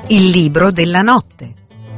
Il libro della notte.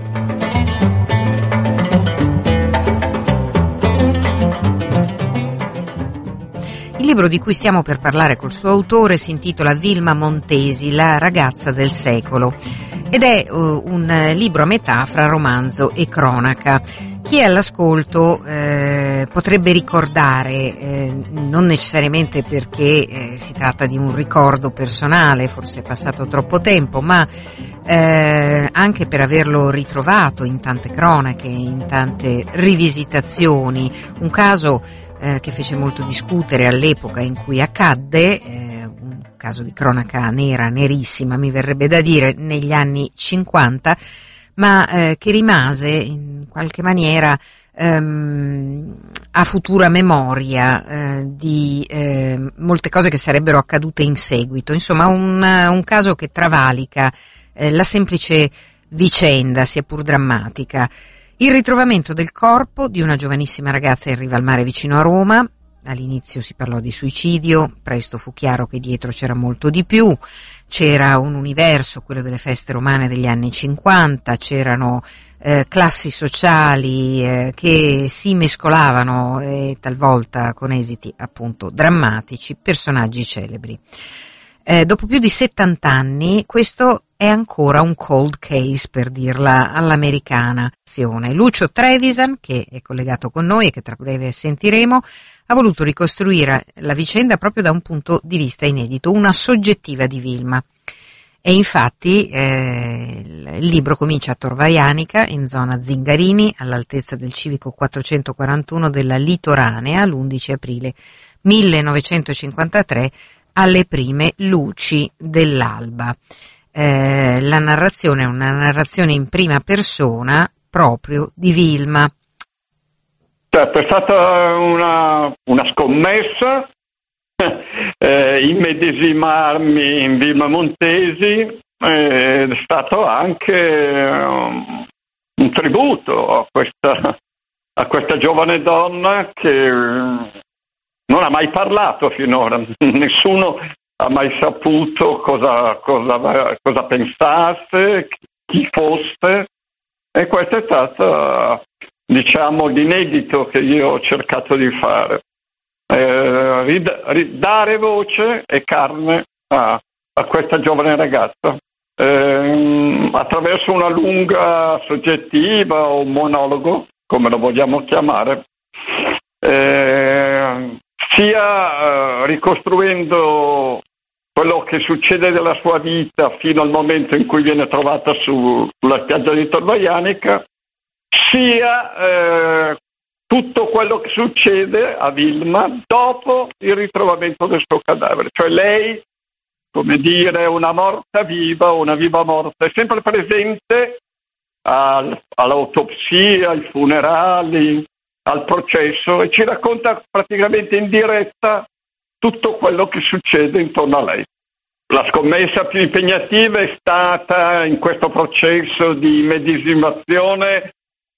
Il libro di cui stiamo per parlare col suo autore si intitola Vilma Montesi, la ragazza del secolo, ed è un libro a metà fra romanzo e cronaca. Chi è all'ascolto potrebbe ricordare, non necessariamente perché si tratta di un ricordo personale, forse è passato troppo tempo, ma anche per averlo ritrovato in tante cronache, in tante rivisitazioni, un caso che fece molto discutere all'epoca in cui accadde, un caso di cronaca nera, nerissima mi verrebbe da dire, negli anni 50, ma che rimase in qualche maniera a futura memoria di molte cose che sarebbero accadute in seguito. Insomma, un caso che travalica la semplice vicenda, sia pur drammatica. Il ritrovamento del corpo di una giovanissima ragazza in riva al mare vicino a Roma. All'inizio si parlò di suicidio, presto fu chiaro che dietro c'era molto di più. C'era un universo, quello delle feste romane degli anni 50, c'erano classi sociali che si mescolavano e talvolta con esiti appunto drammatici, personaggi celebri. Dopo più di 70 anni questo è ancora un cold case, per dirla all'americana. Lucio Trevisan, che è collegato con noi e che tra breve sentiremo, ha voluto ricostruire la vicenda proprio da un punto di vista inedito, una soggettiva di Vilma. E infatti il libro comincia a Tor Vaianica, in zona Zingarini, all'altezza del civico 441 della Litoranea, l'11 aprile 1953, alle prime luci dell'alba. La narrazione è una narrazione in prima persona proprio di Vilma. Certo, è stata una scommessa immedesimarmi in Vilma Montesi, è stato anche un tributo a questa giovane donna che non ha mai parlato finora, nessuno ha mai saputo cosa pensasse, chi fosse, e questo è stato, diciamo, l'inedito che io ho cercato di fare, dare voce e carne a questa giovane ragazza attraverso una lunga soggettiva o un monologo, come lo vogliamo chiamare, sia ricostruendo quello che succede nella sua vita fino al momento in cui viene trovata sulla spiaggia di Tor Vaianica, sia tutto quello che succede a Vilma dopo il ritrovamento del suo cadavere. Cioè lei, come dire, una morta viva, una viva morta, è sempre presente all'autopsia, ai funerali, al processo, e ci racconta praticamente in diretta tutto quello che succede intorno a lei. La scommessa più impegnativa è stata, in questo processo di medesimazione,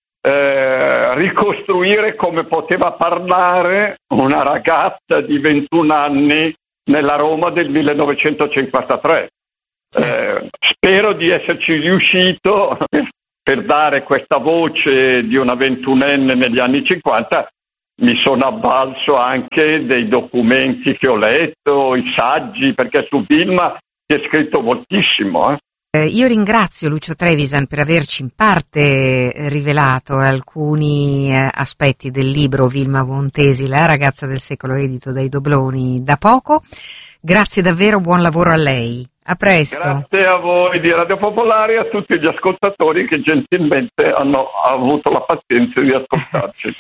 ricostruire come poteva parlare una ragazza di 21 anni nella Roma del 1953. Spero di esserci riuscito. Per dare questa voce di una ventunenne negli anni 50 mi sono avvalso anche dei documenti che ho letto, i saggi, perché su Vilma si è scritto moltissimo. Io ringrazio Lucio Trevisan per averci in parte rivelato alcuni aspetti del libro Vilma Montesi, la ragazza del secolo, edito dai Dobloni da poco. Grazie davvero, buon lavoro a lei. A presto. Grazie a voi di Radio Popolare e a tutti gli ascoltatori che gentilmente hanno avuto la pazienza di ascoltarci.